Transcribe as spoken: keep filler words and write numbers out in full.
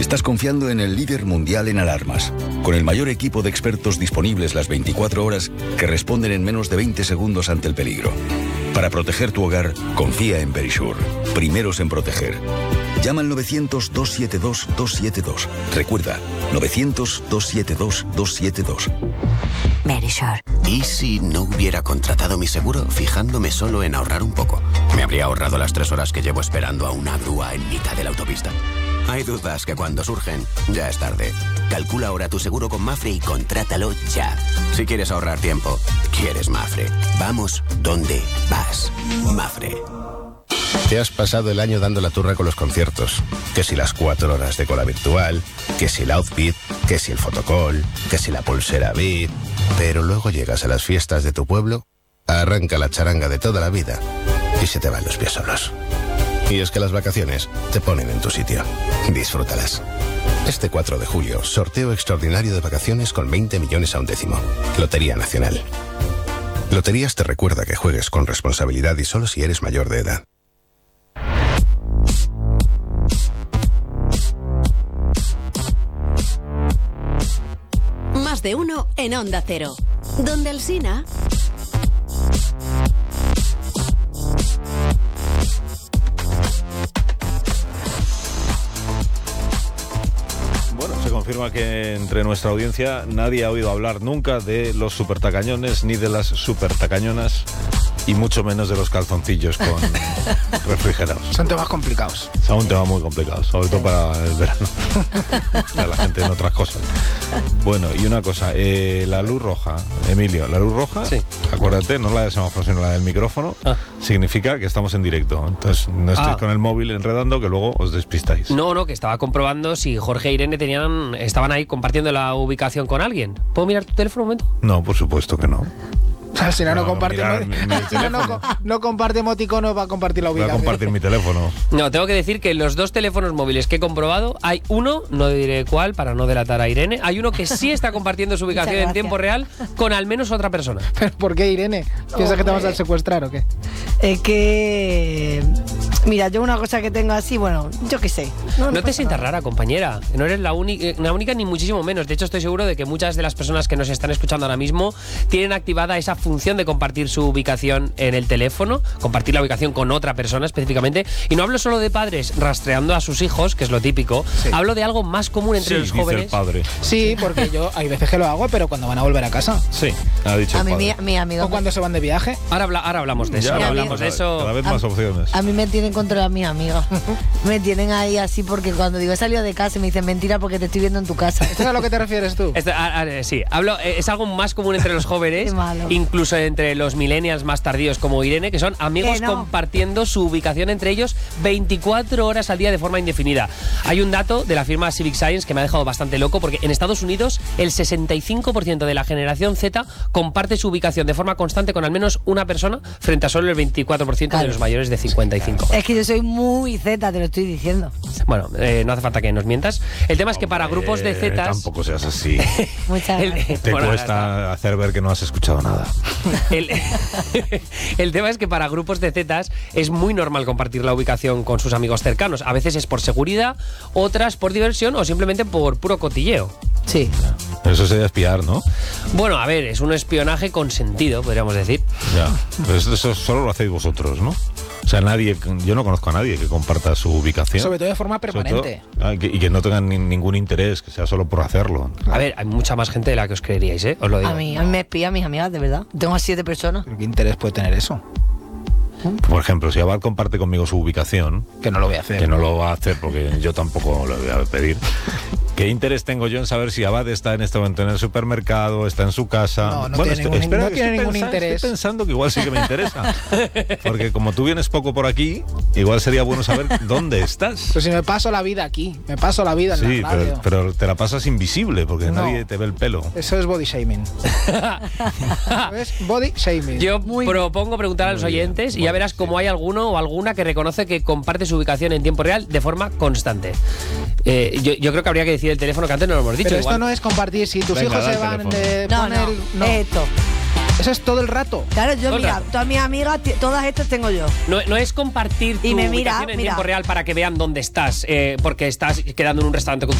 Estás confiando en el líder mundial en alarmas, con el mayor equipo de expertos disponibles las veinticuatro horas que responden en menos de veinte segundos ante el peligro. Para proteger tu hogar, confía en Verisure. Primeros en proteger. Llama al novecientos, dos siete dos, dos siete dos. Recuerda, novecientos, dos siete dos, dos siete dos. Verisure. ¿Y si no hubiera contratado mi seguro fijándome solo en ahorrar un poco? Me habría ahorrado las tres horas que llevo esperando a una grúa en mitad de la autopista. Hay dudas que cuando surgen, ya es tarde. Calcula ahora tu seguro con Mafre y contrátalo ya. Si quieres ahorrar tiempo, quieres Mafre. Vamos donde vas. Mafre. Te has pasado el año dando la turra con los conciertos. Que si las cuatro horas de cola virtual, que si el outfit, que si el fotocall, que si la pulsera V I P. Pero luego llegas a las fiestas de tu pueblo, arranca la charanga de toda la vida y se te van los pies solos. Y es que las vacaciones te ponen en tu sitio. Disfrútalas. Este cuatro de julio, sorteo extraordinario de vacaciones con veinte millones a un décimo. Lotería Nacional. Loterías te recuerda que juegues con responsabilidad y solo si eres mayor de edad. Más de uno en Onda Cero. Donde Alsina. Bueno, se confirma que entre nuestra audiencia nadie ha oído hablar nunca de los supertacañones ni de las supertacañonas y mucho menos de los calzoncillos con refrigerados. Son temas complicados. Son un tema muy complicado, sobre todo para el verano. Para la gente en otras cosas. Bueno, y una cosa, eh, la luz roja, Emilio, la luz roja, sí. Acuérdate, no la del semáforo, sino la del micrófono, ah. significa que estamos en directo. Entonces no estéis ah. con el móvil enredando, que luego os despistáis. No, no, que estaba comprobando si Jorge e Irene tenían, estaban ahí compartiendo la ubicación con alguien. ¿Puedo mirar tu teléfono un momento? No, por supuesto que no. O sea, si no, no, no comparte mirar, mi, mi si no, no, no comparte emoticono, va a compartir la ubicación. Voy a compartir mi teléfono. No, tengo que decir que los dos teléfonos móviles que he comprobado, hay uno, no diré cuál para no delatar a Irene, hay uno que sí está compartiendo su ubicación en tiempo real con al menos otra persona. ¿Pero por qué, Irene? ¿Piensas oh, que te vas a secuestrar o qué? Es que... Mira, yo una cosa que tengo así, bueno, yo qué sé. No, no, no te sientas rara, compañera. No eres la, la única ni muchísimo menos. De hecho, estoy seguro de que muchas de las personas que nos están escuchando ahora mismo tienen activada esa función de compartir su ubicación en el teléfono, compartir la ubicación con otra persona específicamente. Y no hablo solo de padres rastreando a sus hijos, que es lo típico. Sí. Hablo de algo más común entre sí, los jóvenes. Dice el padre. Sí, porque yo hay veces que lo hago, pero cuando van a volver a casa. Sí, ha dicho a el mí, padre. Mi, mi amigo. O cuando se van de viaje. Ahora, habla, ahora hablamos de eso. Ahora hablamos de eso. Cada vez más a, opciones. A mí me tienen controlado mis amigos. Me tienen ahí así porque cuando digo he salido de casa me dicen mentira porque te estoy viendo en tu casa. ¿Esto es a lo que te refieres tú? Esto, a, a, sí, hablo, es algo más común entre los jóvenes, incluso entre los millennials más tardíos como Irene, que son amigos no. compartiendo su ubicación entre ellos veinticuatro horas al día de forma indefinida. Hay un dato de la firma Civic Science que me ha dejado bastante loco porque en Estados Unidos el sesenta y cinco por ciento de la generación Z comparte su ubicación de forma constante con al menos una persona frente a solo el veinticuatro por ciento claro. de los mayores de cincuenta y cinco. Es que yo soy muy Z, te lo estoy diciendo. Bueno, eh, no hace falta que nos mientas. El tema es que para Hombre, grupos de Zetas... Tampoco seas así. Muchas gracias. Te bueno, cuesta hacer ver que no has escuchado nada. El, el tema es que para grupos de Zetas es muy normal compartir la ubicación con sus amigos cercanos. A veces es por seguridad, otras por diversión o simplemente por puro cotilleo. Sí. Eso sería espiar, ¿no? Bueno, a ver, es un espionaje consentido, podríamos decir. Ya, pero eso solo lo hacéis vosotros, ¿no? O sea, nadie, yo no conozco a nadie que comparta su ubicación. Sobre todo de forma permanente. Todo, y que no tengan ni, ningún interés, que sea solo por hacerlo. A ver, hay mucha más gente de la que os creeríais, ¿eh? Os lo digo. A mí, a mí me espía mis amigas, de verdad. Tengo a siete personas. ¿Qué interés puede tener eso? Por ejemplo, si Abad comparte conmigo su ubicación... Que no lo voy a hacer. Que no lo va a hacer porque yo tampoco lo voy a pedir. ¿Qué interés tengo yo en saber si Abad está en este momento en el supermercado, está en su casa? No, no bueno, tiene estoy, ningún, espera, no tiene ningún pensa, interés. Estoy pensando que igual sí que me interesa. Porque como tú vienes poco por aquí, igual sería bueno saber dónde estás. Pero si me paso la vida aquí, me paso la vida en sí, la radio. Pero, pero te la pasas invisible porque no. nadie te ve el pelo. Eso es body shaming. Es body shaming. Yo Muy propongo preguntar a los oyentes y ya verás cómo hay alguno o alguna que reconoce que comparte su ubicación en tiempo real de forma constante. Eh, yo, yo creo que habría que decir el teléfono que antes no lo hemos dicho. Pero igual. esto no es compartir. Si tus Venga, hijos se van de no, poner... No, no, esto. Eso es todo el rato. Claro, yo, todo mira, todas mis amigas, todas estas tengo yo. No, no es compartir tu y me ubicación mira, en mira. tiempo real para que vean dónde estás, eh, porque estás quedando en un restaurante con